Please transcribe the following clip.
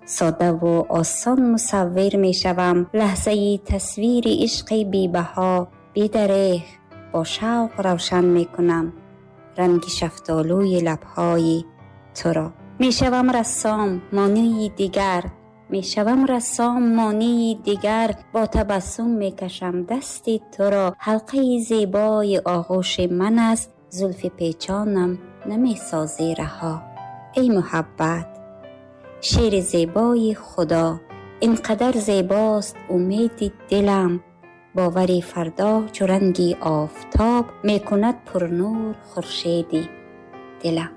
ساده و آسان مصور می شوم، لحظه تصویر عشق بی بها بی دریغ با شوق روشن می کنم رنگ شفتالوی لبهای تو را. می شوم رسام مانی دیگر، می شوم رسام مانی دیگر، با تبسم می کشم دست تو را. حلقه زیبای آغوش من است، زلف پیچانم نمی سازی رها. ای محبت شیر زیبای خدا، اینقدر زیباست امید دلم، باوری فردا چو رنگی آفتاب می کند پر نور خورشید دلم.